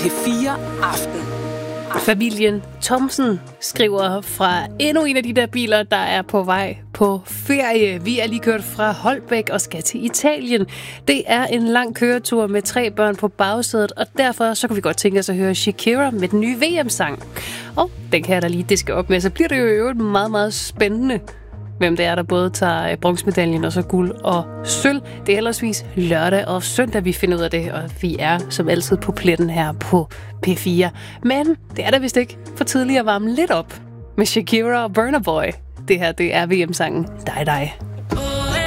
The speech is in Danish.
P4 Aften. Familien Thomsen skriver fra endnu en af de der biler, der er på vej på ferie. Vi er lige kørt fra Holbæk og skal til Italien. Det er en lang køretur med 3 børn på bagsædet, og derfor så kunne vi godt tænke os at høre Shakira med den nye VM-sang. Og den kan jeg da lige diske op med, så bliver det jo i øvrigt meget, meget spændende, hvem det er, der både tager bronzemedaljen og så guld og sølv. Det er heldigvis lørdag og søndag, vi finder ud af det, og vi er som altid på pletten her på P4. Men det er da vist ikke for tidligt at varme lidt op med Shakira og Burna Boy. Det her, det er VM-sangen Dig Dig.